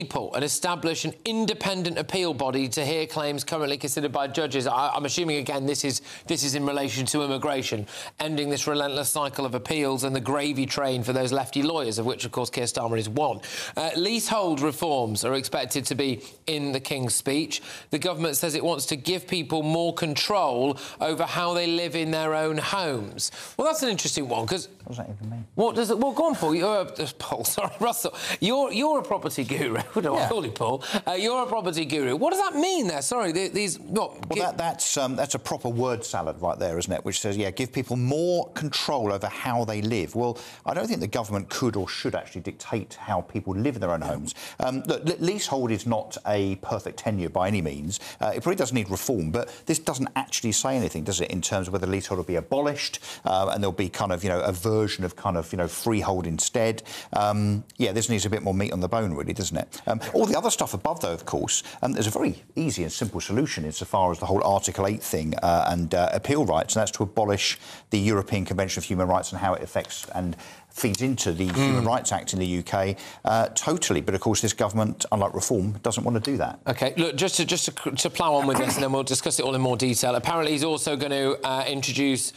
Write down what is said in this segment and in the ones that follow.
and establish an independent appeal body to hear claims currently considered by judges. I'm assuming, again, this is in relation to immigration, ending this relentless cycle of appeals and the gravy train for those lefty lawyers, of which, of course, Keir Starmer is one. Leasehold reforms are expected to be in the King's speech. The government says it wants to give people more control over how they live in their own homes. Well, that's an interesting one, because... What does that even mean? What does it... Well, go on, Paul. Paul, sorry, Russell. You're a property guru. What do I call you, Paul? You're a property guru. What does that mean there? Sorry, these... What, well, that's a proper word salad right there, isn't it? Which says, yeah, give people more control over how they live. Well, I don't think the government could or should actually dictate how people live in their own homes. Look, leasehold is not a perfect tenure by any means. It probably does need reform, but this doesn't actually say anything, does it, in terms of whether leasehold will be abolished and there'll be kind of, a version of kind of, freehold instead. Yeah, this needs a bit more meat on the bone, really, doesn't it? All the other stuff above, though, of course, there's a very easy and simple solution insofar as the whole Article 8 thing and appeal rights, and that's to abolish the European Convention of Human Rights and how it affects and feeds into the Human Rights Act in the UK totally. But, of course, this government, unlike Reform, doesn't want to do that. OK, look, just to plough on with this, and then we'll discuss it all in more detail. Apparently, he's also going to introduce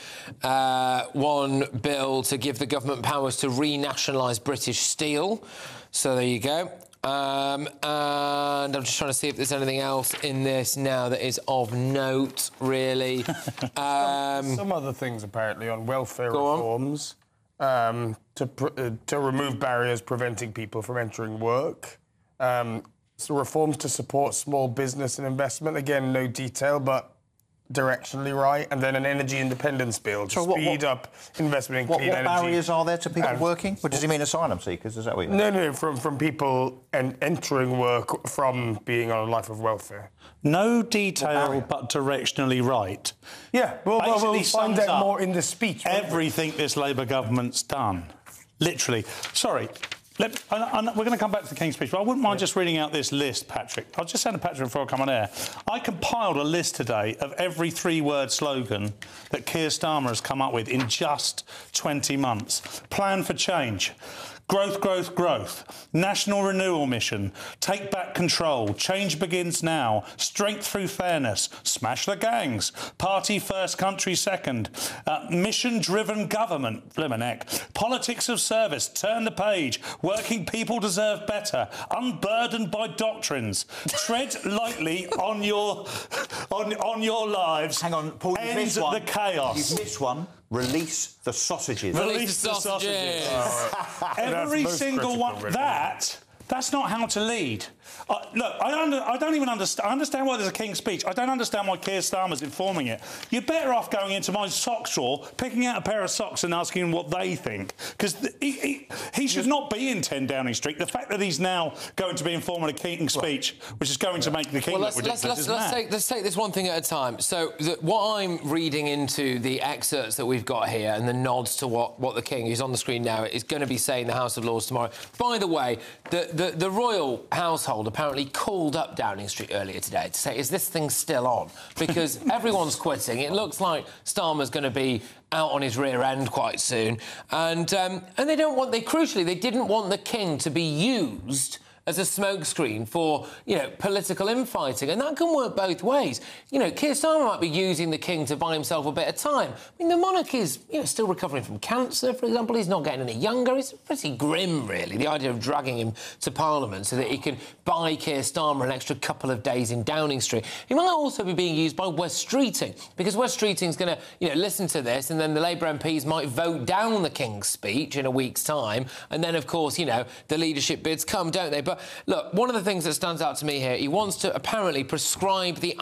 one bill to give the government powers to renationalise British Steel. So there you go. And I'm just trying to see if there's anything else in this now that is of note, really. Some other things, apparently, on welfare reforms. To remove barriers preventing people from entering work. So reforms to support small business and investment. Again, no detail, but directionally right. And then an energy independence bill to speed up investment in clean energy. What barriers are there to people working? What does he mean, asylum seekers? Is that what you mean? No, from people entering work from being on a life of welfare. No detail, but directionally right. Yeah, we'll find out more in the speech. Everything this Labour government's done. Literally. Sorry. We're going to come back to the King's speech, but I wouldn't mind just reading out this list, Patrick. I'll just send to Patrick before I come on air. I compiled a list today of every three-word slogan that Keir Starmer has come up with in just 20 months. Plan for change. Growth, growth, growth. National renewal mission. Take back control. Change begins now. Strength through fairness. Smash the gangs. Party first, country second. Mission-driven government. Flimanek. Politics of service. Turn the page. Working people deserve better. Unburdened by doctrines. Tread lightly on your lives. Hang on, Paul, you've missed one. End the chaos. You've missed one. Release the sausages. Release the sausages. Every single one. That's not how to lead. Look, I don't even understand. I understand why there's a King's speech. I don't understand why Keir Starmer's informing it. You're better off going into my sock drawer, picking out a pair of socks and asking what they think. Because he should not be in 10 Downing Street. The fact that he's now going to be informing a King's speech, which is going to make the King look ridiculous, let's take this one thing at a time. So what I'm reading into the excerpts that we've got here and the nods to what the King, who's on the screen now, is going to be saying in the House of Lords tomorrow. By the way, the royal household apparently called up Downing Street earlier today to say, is this thing still on? Because everyone's quitting. It looks like Starmer's going to be out on his rear end quite soon. And they crucially, they didn't want the King to be used as a smokescreen for, political infighting. And that can work both ways. Keir Starmer might be using the King to buy himself a bit of time. I mean, the monarch is, still recovering from cancer, for example. He's not getting any younger. It's pretty grim, really, the idea of dragging him to Parliament so that he can buy Keir Starmer an extra couple of days in Downing Street. He might also be being used by Wes Streeting, because Wes Streeting's going to, listen to this, and then the Labour MPs might vote down the King's speech in a week's time. And then, of course, the leadership bids come, don't they? But look, one of the things that stands out to me here, he wants to apparently prescribe the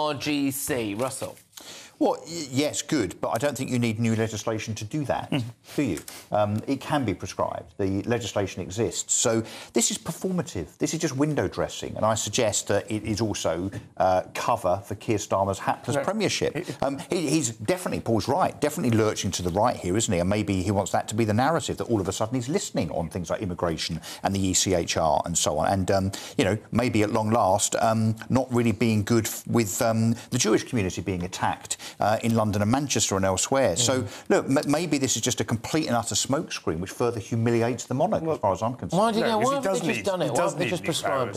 IRGC. Russell? Well, yes, good, but I don't think you need new legislation to do that, do you? It can be prescribed. The legislation exists. So this is performative. This is just window dressing, and I suggest that it is also cover for Keir Starmer's hapless premiership. He's definitely, Paul's right, definitely lurching to the right here, isn't he? And maybe he wants that to be the narrative, that all of a sudden he's listening on things like immigration and the ECHR and so on. And, maybe at long last, not really being good with the Jewish community being attacked in London and Manchester and elsewhere. So, look, maybe this is just a complete and utter smokescreen which further humiliates the monarch, as far as I'm concerned. Why have they just done it? Why have they just prescribed it?